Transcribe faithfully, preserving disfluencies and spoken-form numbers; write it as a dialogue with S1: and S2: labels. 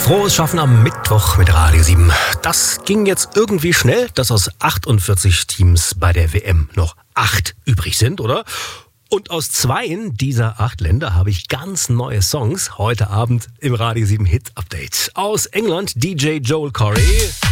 S1: Frohes Schaffen am Mittwoch mit Radio sieben. Das ging jetzt irgendwie schnell, dass aus achtundvierzig Teams bei der W M noch acht übrig sind, oder? Und aus zweien dieser acht Länder habe ich ganz neue Songs heute Abend im Radio sieben Hit Update. Aus England D J Joel Corey.